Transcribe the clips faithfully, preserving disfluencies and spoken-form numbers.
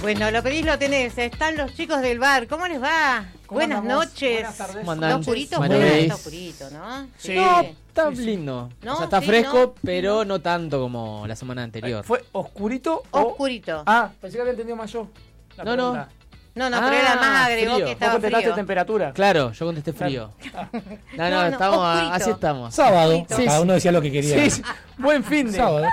Bueno, lo pedís, lo tenés. Están los chicos del bar. ¿Cómo les va? Buenas andamos? noches. Buenas tardes. ¿Cómo ¿Está andan? oscurito? Manuel. Bueno, está oscurito, ¿no? Sí. No, está Sí, sí. lindo. No, o sea, está sí, fresco, no, pero sí, no tanto como la semana anterior. ¿Fue oscurito o...? Oscurito. Ah, pensé que había entendido más yo. La No, no. pregunta. No, no, Ah, pero él además agregó frío. que Vos estaba contestaste frío. temperatura. Claro, yo contesté frío. No, no, No, no, estamos a- oscurito. así estamos. Sábado, Sí, cada sí. uno decía lo que quería. Sí, sí. Buen fin de... Sábado.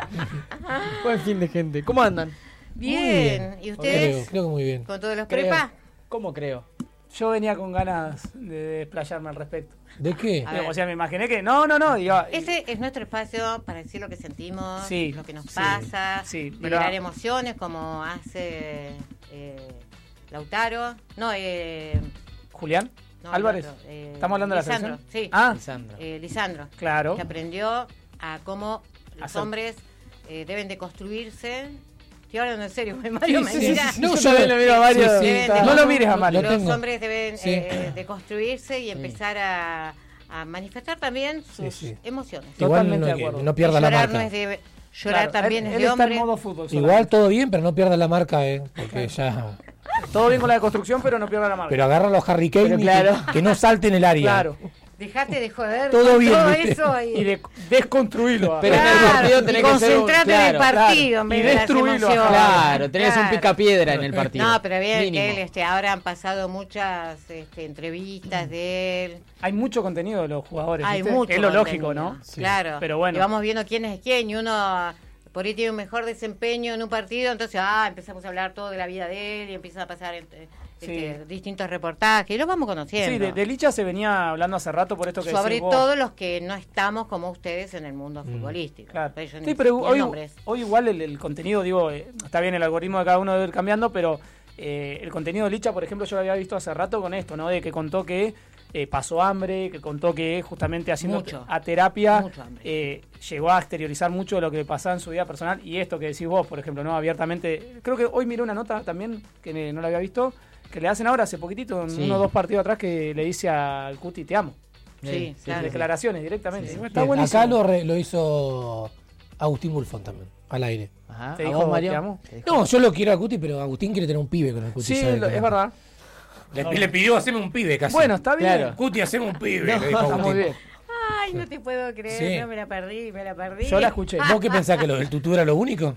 Buen fin de gente. ¿Cómo andan? Bien. Muy bien. ¿Y Creo, ustedes? creo que muy bien. ¿Con todos los Creo. prepas? ¿Cómo creo? Yo venía con ganas de desplayarme al respecto. ¿De qué? A ver. O sea, me imaginé que... No, no, no. Digo, Ese es nuestro espacio para decir lo que sentimos, Sí, lo que nos sí, pasa, sí, pero- liberar emociones como hace eh, Lautaro. No, eh, Julián no, Álvarez. el otro, eh, ¿Estamos hablando de la Lisandro, selección? Sí, Ah, Lisandro. eh, Lisandro, claro. que aprendió a cómo los Hacer- hombres eh, deben de construirse. Estoy hablando en serio, porque Mario me Sí, sí, mira. sí, no, Yo yo también lo miro a Mario. sí, sí. Deben de No lo constru- mires a Mario. Lo Los tengo. hombres deben Sí. eh, de construirse y empezar a, a manifestar también sus Sí, sí. emociones. Igual Totalmente no, de que acuerdo. no pierda la Llorar no marca. es de llorar Claro, también él, es él de está hombre. en modo fútbol. Igual solamente. todo bien, pero no pierda la marca, eh, porque ya... Todo bien con la deconstrucción, pero no pierda la marca. Pero agarra a los Harry Kane Pero y claro. que, que no salten el área. Claro. Dejate de joder Todo con bien, todo ¿viste? eso y, Y de desconstruirlo. Pero en el claro, partido y tenés que ser un- concentrate en el claro, partido claro. en vez Y de las destruirlo, emociones. Claro, tenés un Claro. picapiedra en el partido. No, pero bien Mínimo. que él, este, ahora han pasado muchas este, entrevistas de él. Hay mucho contenido de los jugadores. Hay ¿viste? mucho Es lo contenido, lógico, ¿no? Sí. Claro. Pero bueno. Y vamos viendo quién es quién y uno por ahí tiene un mejor desempeño en un partido, entonces ah, empezamos a hablar todo de la vida de él y empiezan a pasar este, este, distintos reportajes y los vamos conociendo. Sí, de, de Licha se venía hablando hace rato por esto que Sobre decís vos. todo los que no estamos como ustedes en el mundo futbolístico. Claro. Ellos ni- Sí, pero ni hoy, nombres. hoy igual el, el contenido, digo, eh, está bien el algoritmo de cada uno debe ir cambiando, pero eh, el contenido de Licha, por ejemplo, yo lo había visto hace rato con esto, ¿no? De que contó que eh, pasó hambre, que contó que justamente haciendo Mucho. a terapia Mucho hambre. eh, llegó a exteriorizar mucho de lo que le pasaba en su vida personal y esto que decís vos, por ejemplo, ¿no? Abiertamente. Creo que hoy miré una nota también que no la había visto, que le hacen ahora hace poquitito, en Sí. uno o dos partidos atrás, que le dice al Cuti, te amo. Sí, claro. Declaraciones directamente. Sí. Está Bien, buenísimo. acá lo, re- lo hizo Agustín Bulfón también, al aire. Ajá. ¿Te ¿A dijo, vos, Mario? te amo? ¿Te dijo? No, yo lo quiero a Cuti, pero Agustín quiere tener un pibe con el Cuti. Sí, ¿sabe lo- que es no? verdad. Le, le pidió hacerme un pibe casi. Bueno, está bien. Claro. Cuti, hacerme un pibe. No, le dijo Está Agustín. muy bien. Ay, no te puedo creer, Sí. no me la perdí, me la perdí. Yo la escuché. ¿Vos qué pensás que lo del tutú era lo único?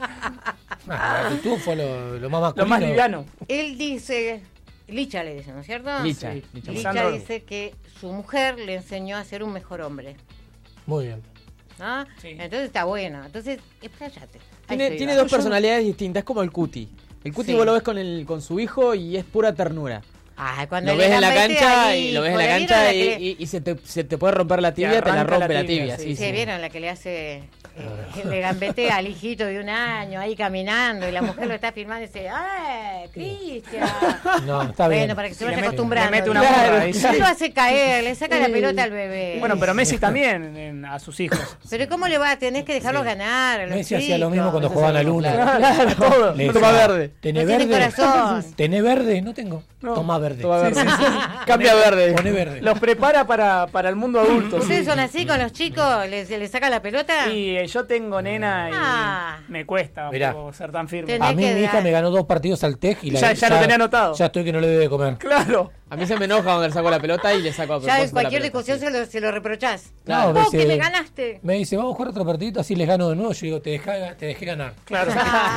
Ah, el tutú fue lo, lo más Lo masculino. más liviano. Él dice, Licha le dice, ¿no es cierto? Licha, Sí. Licha. Licha Lisandro. dice que su mujer le enseñó a ser un mejor hombre. Muy bien. ¿No? Sí. Entonces está bueno. Entonces, expláyate. Ahí Tiene, se tiene iba. dos personalidades distintas, es como el Cuti. El Cuti Sí. vos lo ves con, el, con su hijo y es pura ternura. Ay, cuando Lo le ves en la gambete cancha ahí, y lo ves en la ¿vieron cancha la y, que le- y- y se, te, se te puede romper la tibia, te la arranca rompe la la tibia, tibia. sí, Sí, Sí, sí. vieron la que le hace, eh, le gambetea al hijito de un año ahí caminando y la mujer lo está filmando y dice, ¡ay, Cristian! No, está bien. Bueno, para que se Sí, vaya le mete- acostumbrando. le mete una Claro. porra ahí, sí. No lo hace caer, le saca la pelota al bebé. Bueno, pero Messi también en- a sus hijos. Pero ¿cómo le va? Tenés que dejarlo Sí. ganar. a los Messi hacía lo chicos. mismo cuando jugaban a Luna. Claro, todo. Le Toma decía, verde. ¿Tenés No tiene verde? corazón. ¿Tenés verde? No tengo. No. Toma verde. Toma verde. Sí, sí, sí. Cambia verde. Poné verde. Los prepara para, para el mundo adulto. ¿Ustedes sí. son así con los chicos? ¿Les, les saca la pelota? Y eh, yo tengo nena y Ah. me cuesta un Mirá. poco ser tan firme. Tenés A mí que mi hija dar. me ganó dos partidos al Tej y la, Ya- ya lo tenía anotado. Ya estoy que no le debe de comer. Claro. A mí se me enoja cuando le saco la pelota y le saco a Ya en propósito la cualquier pelota, discusión sí. se, lo, se lo reprochás. Claro. Vos me que dice- me ganaste. Me dice, vamos a jugar otro partidito, así les gano de nuevo. Yo digo, te, deja- te dejé ganar. Claro.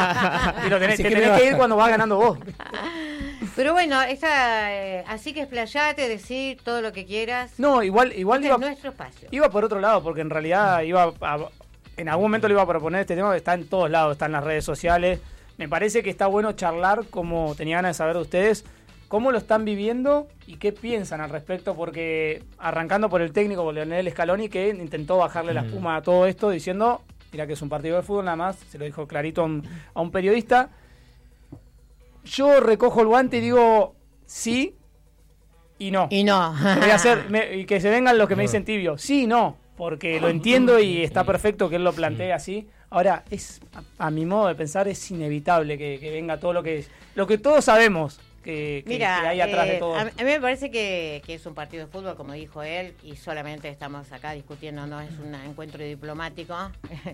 y lo tenés, Así te que tenés me que ir baja. cuando vas ganando vos. Pero bueno, esa, eh, así que explayate, decir todo lo que quieras. No, igual, igual Este iba, es nuestro espacio. iba por otro lado, porque en realidad iba a- en algún momento le iba a proponer este tema, que está en todos lados, está en las redes sociales. Me parece que está bueno charlar, como tenía ganas de saber de ustedes, cómo lo están viviendo y qué piensan al respecto, porque arrancando por el técnico, por Leonel Scaloni, que intentó bajarle la Mm. espuma a todo esto, diciendo, mira que es un partido de fútbol nada más, se lo dijo clarito a un, a un periodista. Yo recojo el guante y digo sí y no. Y no. Voy a hacer, me- y que se vengan los que me dicen tibio. Sí y no, porque lo entiendo y está perfecto que él lo plantee así. Ahora, es a, a mi modo de pensar, es inevitable que, que venga todo lo que lo que todos sabemos que, que- Mira, que hay atrás de eh, todo. a, a mí me parece que, que es un partido de fútbol, como dijo él, y solamente estamos acá discutiendo, no es un encuentro diplomático.